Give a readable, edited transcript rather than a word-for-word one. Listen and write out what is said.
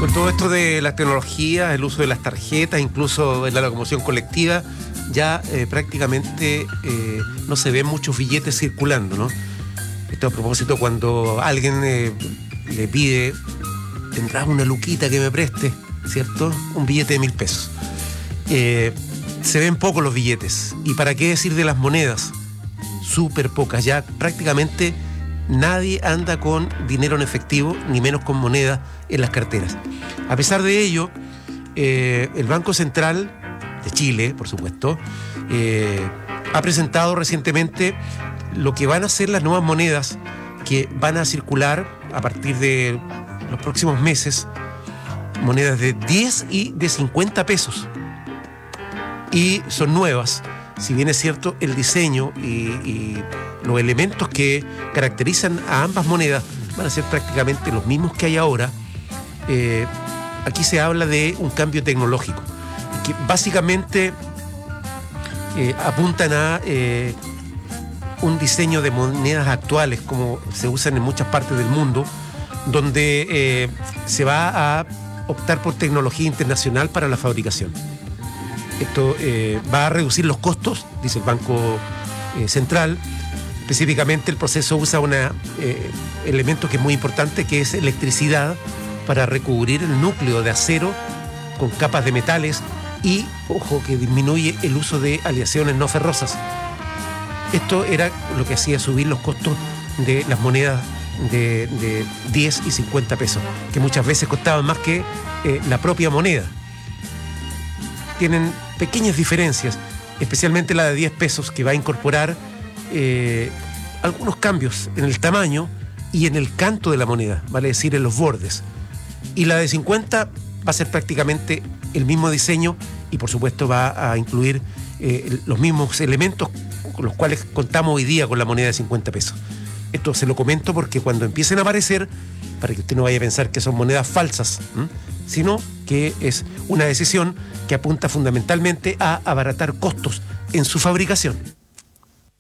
Con todo esto de las tecnologías, el uso de las tarjetas, incluso en la locomoción colectiva, ya prácticamente no se ven muchos billetes circulando, ¿no? Esto a propósito cuando alguien le pide, ¿tendrás una luquita que me preste? ¿Cierto? Un billete de 1.000 pesos. Se ven pocos los billetes. ¿Y para qué decir de las monedas? Súper pocas. Ya prácticamente nadie anda con dinero en efectivo, ni menos con monedas en las carteras. A pesar de ello, el Banco Central de Chile, por supuesto, ha presentado recientemente lo que van a ser las nuevas monedas que van a circular a partir de los próximos meses, monedas de 10 y de 50 pesos. Y son nuevas. Si bien es cierto, el diseño y los elementos que caracterizan a ambas monedas van a ser prácticamente los mismos que hay ahora, aquí se habla de un cambio tecnológico, que básicamente apuntan a un diseño de monedas actuales, como se usan en muchas partes del mundo, donde se va a optar por tecnología internacional para la fabricación. Esto va a reducir los costos, dice el Banco Central. Específicamente el proceso usa un elemento que es muy importante, que es electricidad, para recubrir el núcleo de acero con capas de metales y, ojo, que disminuye el uso de aleaciones no ferrosas. Esto era lo que hacía subir los costos de las monedas de 10 y 50 pesos, que muchas veces costaban más que la propia moneda. Tienen pequeñas diferencias, especialmente la de 10 pesos, que va a incorporar algunos cambios en el tamaño y en el canto de la moneda, vale decir, en los bordes. Y la de 50 va a ser prácticamente el mismo diseño y, por supuesto, va a incluir los mismos elementos con los cuales contamos hoy día con la moneda de 50 pesos. Esto se lo comento porque cuando empiecen a aparecer, para que usted no vaya a pensar que son monedas falsas, sino que es una decisión que apunta fundamentalmente a abaratar costos en su fabricación.